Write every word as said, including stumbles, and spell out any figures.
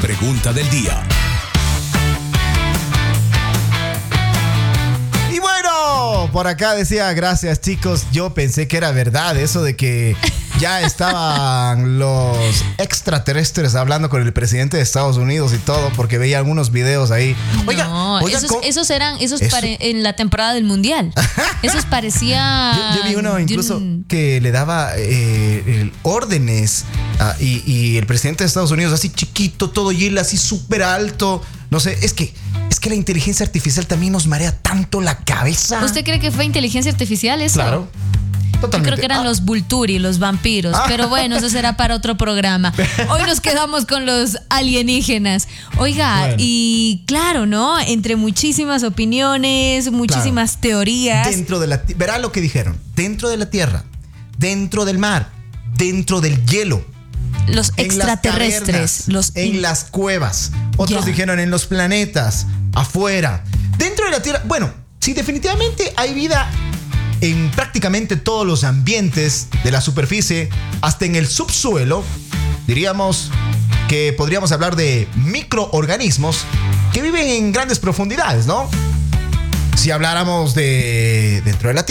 pregunta del día. Y bueno, por acá decía, gracias chicos, yo pensé que era verdad eso de que ya estaban los extraterrestres hablando con el presidente de Estados Unidos y todo, porque veía algunos videos ahí. Oiga, no, oiga, esos, ¿cómo? esos eran esos Eso. pare- en la temporada del mundial. Esos parecían. Yo, yo vi uno de incluso un- que le daba eh, el- órdenes ah, y, y el presidente de Estados Unidos así chiquito, todo y él así súper alto. No sé, es que, es que la inteligencia artificial también nos marea tanto la cabeza. ¿Usted cree que fue inteligencia artificial eso? Claro. Yo Totalmente. creo que eran Ah, los Vulturi, los vampiros. Ah. Pero bueno, eso será para otro programa. Hoy nos quedamos con los alienígenas. Oiga, Bueno. y claro, ¿no? Entre muchísimas opiniones, muchísimas teorías. Dentro de la ti- verá lo que dijeron. Dentro de la tierra, dentro del mar, dentro del hielo, Los en las extraterrestres. cavernas, Los en in- las cuevas. Otros Ya. dijeron en los planetas, afuera, dentro de la tierra. Bueno, sí, definitivamente hay vida en prácticamente todos los ambientes de la superficie, hasta en el subsuelo. Diríamos que podríamos hablar de microorganismos que viven en grandes profundidades, ¿no? Si habláramos de dentro de la tierra.